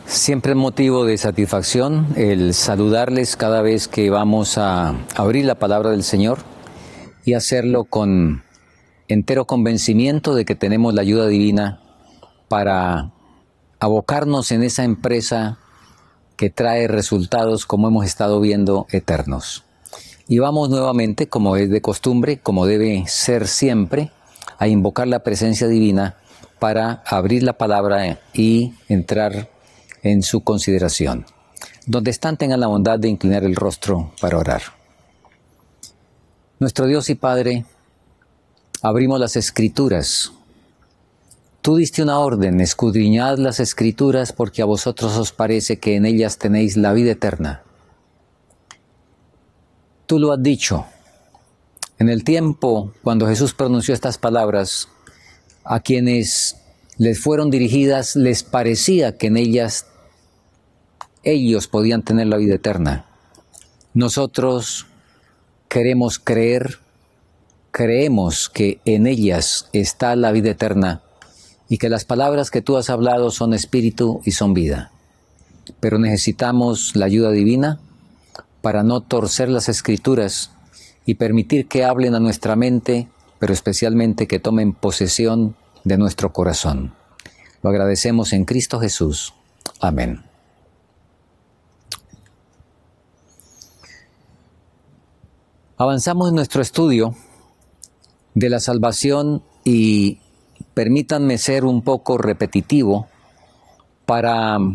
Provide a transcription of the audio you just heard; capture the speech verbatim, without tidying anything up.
Siempre es motivo de satisfacción el saludarles cada vez que vamos a abrir la palabra del Señor y hacerlo con entero convencimiento de que tenemos la ayuda divina para abocarnos en esa empresa que trae resultados, como hemos estado viendo, eternos. Y vamos nuevamente, como es de costumbre, como debe ser siempre, a invocar la presencia divina para abrir la palabra y entrar en su consideración. Donde están, tengan la bondad de inclinar el rostro para orar. Nuestro Dios y Padre, abrimos las Escrituras. Tú diste una orden: escudriñad las Escrituras, porque a vosotros os parece que en ellas tenéis la vida eterna. Tú lo has dicho. En el tiempo cuando Jesús pronunció estas palabras, a quienes les fueron dirigidas les parecía que en ellas ellos podían tener la vida eterna. Nosotros queremos creer, creemos que en ellas está la vida eterna y que las palabras que tú has hablado son espíritu y son vida. Pero necesitamos la ayuda divina para no torcer las Escrituras y permitir que hablen a nuestra mente, pero especialmente que tomen posesión de nuestro corazón. Lo agradecemos en Cristo Jesús. Amén. Avanzamos en nuestro estudio de la salvación y permítanme ser un poco repetitivo para